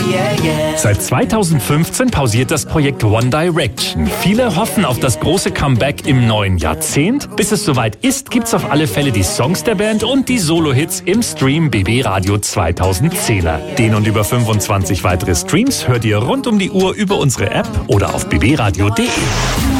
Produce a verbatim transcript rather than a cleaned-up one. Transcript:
yeah, yeah. Seit zweitausendfünfzehn pausiert das Projekt One Direction. Viele hoffen auf das große Comeback im neuen Jahrzehnt. Bis es soweit ist, gibt's auf alle Fälle die Songs der Band und die Solo-Hits im Stream B B Radio zweitausendzehner. Den und über fünfundzwanzig weitere Streams hört ihr rund um die Uhr über unsere App oder auf b b radio punkt d e.